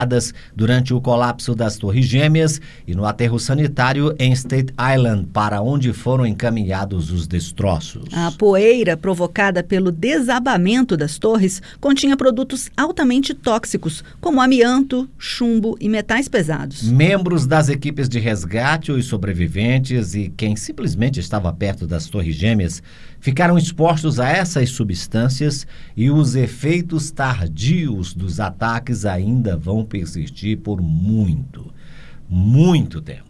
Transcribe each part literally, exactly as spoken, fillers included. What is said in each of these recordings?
durante o colapso das Torres Gêmeas e no aterro sanitário em Staten Island, para onde foram encaminhados os destroços. A poeira provocada pelo desabamento das torres continha produtos altamente tóxicos, como amianto, chumbo e metais pesados. Membros das equipes de resgate, os sobreviventes e quem simplesmente estava perto das Torres Gêmeas ficaram expostos a essas substâncias e os efeitos tardios dos ataques ainda vão persistir por muito, muito tempo.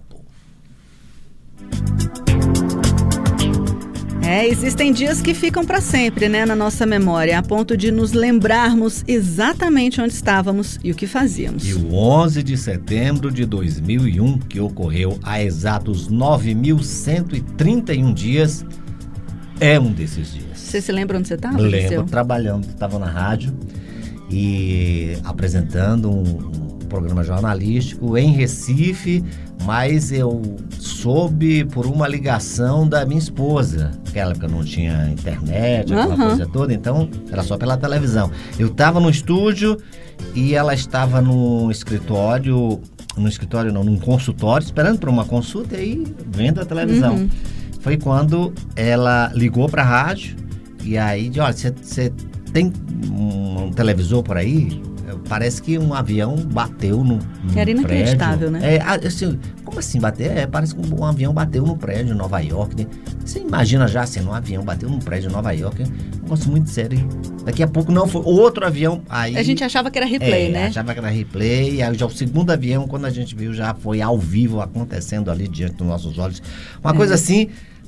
É, existem dias que ficam para sempre, né, na nossa memória, a ponto de nos lembrarmos exatamente onde estávamos e o que fazíamos. E o onze de setembro de dois mil e um, que ocorreu há exatos nove mil cento e trinta e um dias, é um desses dias. Você se lembra onde você estava? Lembro, Liceu? trabalhando, estava na rádio e apresentando um, um programa jornalístico em Recife, mas eu soube por uma ligação da minha esposa. Naquela época não tinha internet, aquela Uhum. coisa toda, então era só pela televisão. Eu estava no estúdio e ela estava no escritório, no escritório não, num consultório, esperando para uma consulta e vendo a televisão. Uhum. Foi quando ela ligou para a rádio e aí disse, olha, você tem um, um televisor por aí? Parece que um avião bateu no, no Era inacreditável, prédio. né? É, assim, como assim bater? É, parece que um avião bateu no prédio em Nova York. Né? Você imagina já assim, um avião bateu num prédio em Nova York. Um negócio muito sério. Daqui a pouco não foi outro avião. Aí, A gente achava que era replay, é, né? achava que era replay. E aí já o segundo avião, quando a gente viu, já foi ao vivo acontecendo ali diante dos nossos olhos. Uma é. coisa assim,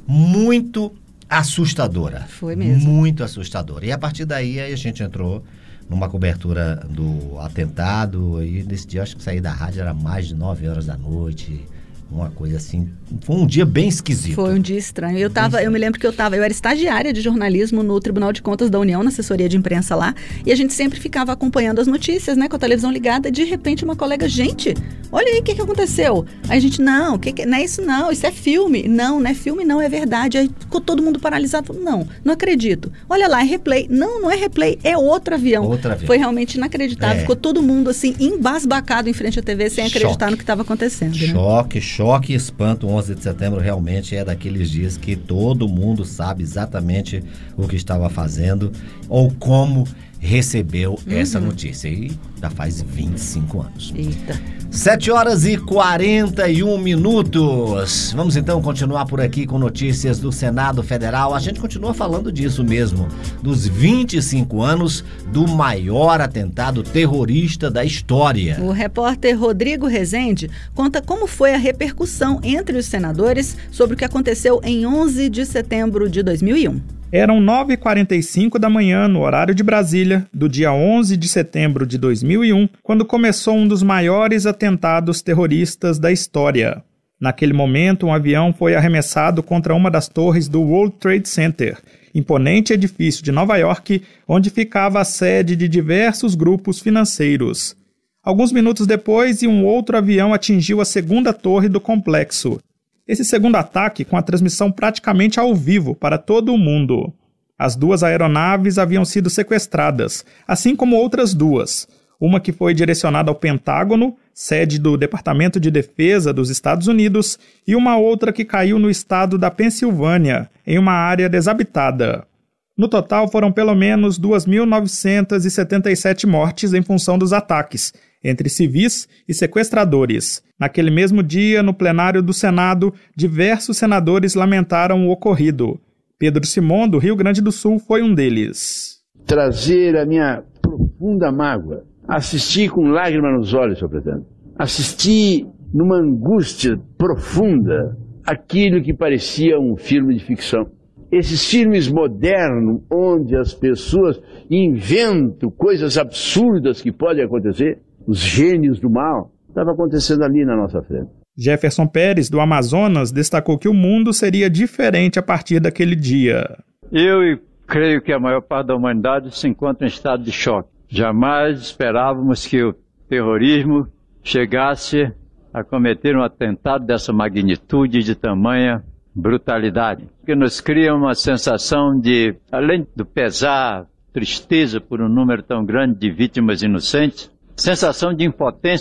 muito assustadora. Foi mesmo. Muito assustadora. E a partir daí a gente entrou numa cobertura do atentado, e nesse dia acho que saí da rádio, era mais de nove horas da noite, uma coisa assim, foi um dia bem esquisito. Foi um dia estranho. Eu tava, eu me lembro que eu tava, eu era estagiária de jornalismo no Tribunal de Contas da União, na assessoria de imprensa lá, e a gente sempre ficava acompanhando as notícias, né, com a televisão ligada, de repente uma colega, gente, olha aí o que que aconteceu. Aí a gente, não, que que, não é isso não, isso é filme. Não, não é filme não, é verdade. Aí ficou todo mundo paralisado, não, não acredito. Olha lá, é replay. Não, não é replay, é outro avião. Outro avião. Foi realmente inacreditável, É. ficou todo mundo assim, embasbacado em frente à T V, sem Choque. acreditar no que estava acontecendo. Né? Choque, choque e espanto. O onze de setembro realmente é daqueles dias que todo mundo sabe exatamente o que estava fazendo ou como recebeu Uhum. essa notícia. E já faz vinte e cinco anos. Eita. sete horas e quarenta e um minutos. Vamos então continuar por aqui com notícias do Senado Federal. A gente continua falando disso mesmo, dos vinte e cinco anos do maior atentado terrorista da história. O repórter Rodrigo Rezende conta como foi a repercussão entre os senadores sobre o que aconteceu em onze de setembro de dois mil e um. Eram nove e quarenta e cinco da manhã, no horário de Brasília, do dia onze de setembro de dois mil e um, quando começou um dos maiores atentados terroristas da história. Naquele momento, um avião foi arremessado contra uma das torres do World Trade Center, imponente edifício de Nova York, onde ficava a sede de diversos grupos financeiros. Alguns minutos depois, um outro avião atingiu a segunda torre do complexo. Esse segundo ataque com a transmissão praticamente ao vivo para todo o mundo. As duas aeronaves haviam sido sequestradas, assim como outras duas. Uma que foi direcionada ao Pentágono, sede do Departamento de Defesa dos Estados Unidos, e uma outra que caiu no estado da Pensilvânia, em uma área desabitada. No total, foram pelo menos duas mil novecentas e setenta e sete mortes em função dos ataques, entre civis e sequestradores. Naquele mesmo dia, no plenário do Senado, diversos senadores lamentaram o ocorrido. Pedro Simon, do Rio Grande do Sul, foi um deles. Trazer a minha profunda mágoa. Assisti com lágrimas nos olhos, senhor presidente. Assisti numa angústia profunda aquilo que parecia um filme de ficção. Esses filmes modernos, onde as pessoas inventam coisas absurdas que podem acontecer, os gênios do mal, estava acontecendo ali na nossa frente. Jefferson Pérez, do Amazonas, destacou que o mundo seria diferente a partir daquele dia. Eu creio que a maior parte da humanidade se encontra em estado de choque. Jamais esperávamos que o terrorismo chegasse a cometer um atentado dessa magnitude e de tamanha brutalidade, que nos cria uma sensação de, além do pesar, tristeza por um número tão grande de vítimas inocentes, sensação de impotência